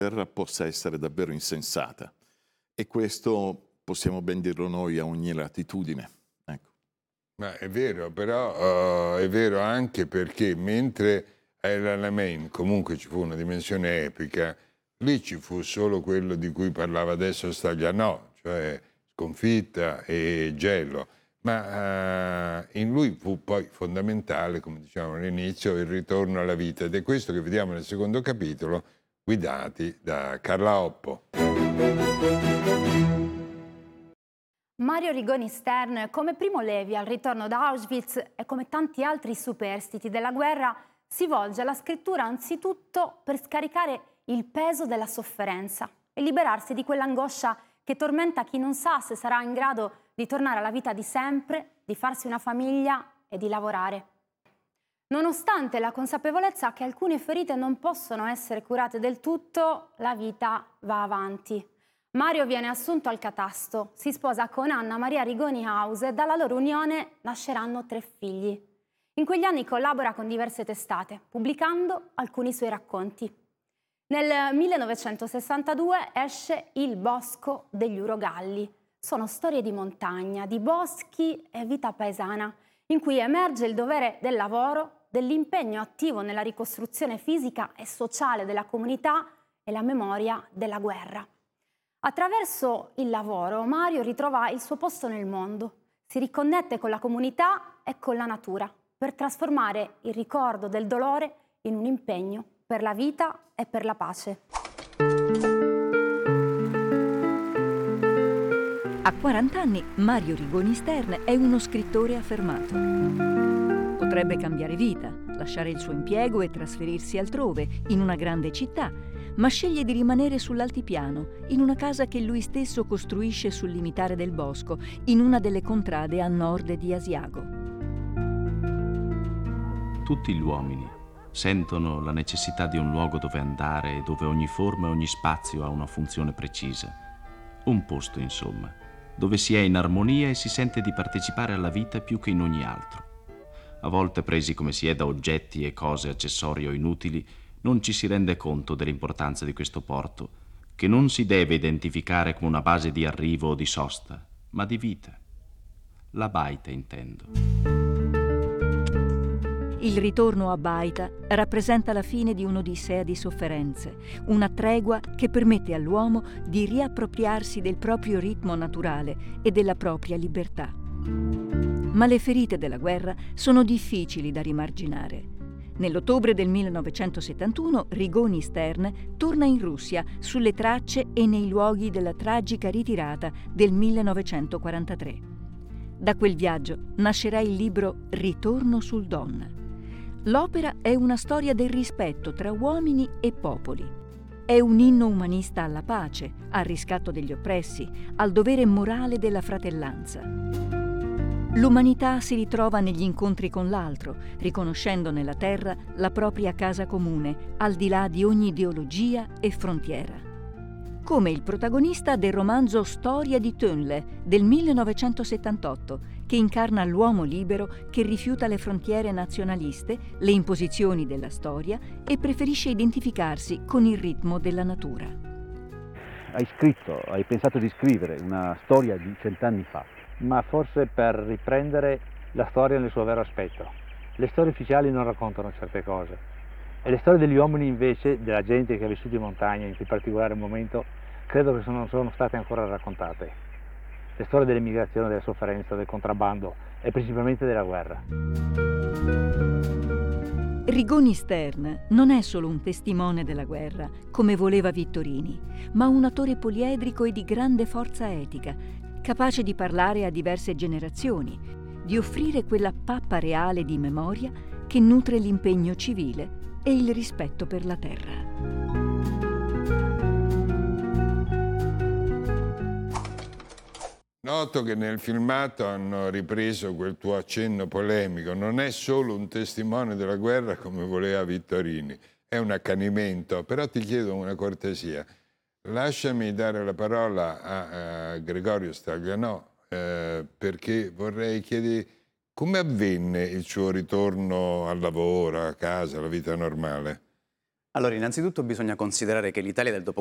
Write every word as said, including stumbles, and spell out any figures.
guerra possa essere davvero insensata. E questo possiamo ben dirlo noi a ogni latitudine. Ecco. Ma è vero, però uh, è vero anche perché mentre a El Alamein comunque ci fu una dimensione epica, lì ci fu solo quello di cui parlava adesso Staglianò, cioè sconfitta e gelo. Ma uh, in lui fu poi fondamentale, come dicevamo all'inizio, il ritorno alla vita. Ed è questo che vediamo nel secondo capitolo, guidati da Carla Oppo. Mario Rigoni Stern, come Primo Levi al ritorno da Auschwitz e come tanti altri superstiti della guerra, si volge alla scrittura anzitutto per scaricare il peso della sofferenza e liberarsi di quell'angoscia che tormenta chi non sa se sarà in grado di tornare alla vita di sempre, di farsi una famiglia e di lavorare. Nonostante la consapevolezza che alcune ferite non possono essere curate del tutto, la vita va avanti. Mario viene assunto al catasto, si sposa con Anna Maria Rigoni House e dalla loro unione nasceranno tre figli. In quegli anni collabora con diverse testate, pubblicando alcuni suoi racconti. Nel millenovecentosessantadue esce Il bosco degli Urogalli. Sono storie di montagna, di boschi e vita paesana, in cui emerge il dovere del lavoro, dell'impegno attivo nella ricostruzione fisica e sociale della comunità e la memoria della guerra. Attraverso il lavoro Mario ritrova il suo posto nel mondo, si riconnette con la comunità e con la natura per trasformare il ricordo del dolore in un impegno per la vita e per la pace. A quaranta anni Mario Rigoni Stern è uno scrittore affermato. Potrebbe cambiare vita, lasciare il suo impiego e trasferirsi altrove, in una grande città, ma sceglie di rimanere sull'altipiano, in una casa che lui stesso costruisce sul limitare del bosco, in una delle contrade a nord di Asiago. Tutti gli uomini sentono la necessità di un luogo dove andare e dove ogni forma e ogni spazio ha una funzione precisa. Un posto, insomma, dove si è in armonia e si sente di partecipare alla vita più che in ogni altro. A volte, presi come si è da oggetti e cose accessorie o inutili, non ci si rende conto dell'importanza di questo porto, che non si deve identificare come una base di arrivo o di sosta, ma di vita. La baita, intendo. Il ritorno a Baita rappresenta la fine di un'odissea di sofferenze, una tregua che permette all'uomo di riappropriarsi del proprio ritmo naturale e della propria libertà. Ma le ferite della guerra sono difficili da rimarginare. Nell'ottobre del millenovecentosettantuno Rigoni Stern torna in Russia sulle tracce e nei luoghi della tragica ritirata del millenovecentoquarantatré. Da quel viaggio nascerà il libro Ritorno sul Don. L'opera è una storia del rispetto tra uomini e popoli. È un inno umanista alla pace, al riscatto degli oppressi, al dovere morale della fratellanza. L'umanità si ritrova negli incontri con l'altro, riconoscendo nella terra la propria casa comune, al di là di ogni ideologia e frontiera. Come il protagonista del romanzo Storia di Tönle del millenovecentosettantotto, che incarna l'uomo libero che rifiuta le frontiere nazionaliste, le imposizioni della storia e preferisce identificarsi con il ritmo della natura. Hai scritto, hai pensato di scrivere una storia di cent'anni fa, ma forse per riprendere la storia nel suo vero aspetto. Le storie ufficiali non raccontano certe cose e le storie degli uomini invece, della gente che ha vissuto in montagna in quel particolare momento, credo che non sono state ancora raccontate. Le storie dell'emigrazione, della sofferenza, del contrabbando e principalmente della guerra. Rigoni Stern non è solo un testimone della guerra, come voleva Vittorini, ma un autore poliedrico e di grande forza etica, capace di parlare a diverse generazioni, di offrire quella pappa reale di memoria che nutre l'impegno civile e il rispetto per la terra. Noto che nel filmato hanno ripreso quel tuo accenno polemico. Non è solo un testimone della guerra come voleva Vittorini, è un accanimento. Però ti chiedo una cortesia. Lasciami dare la parola a, a Gregorio Staglianò, eh, perché vorrei chiedere come avvenne il suo ritorno al lavoro, a casa, alla vita normale. Allora, innanzitutto bisogna considerare che l'Italia del dopoguerra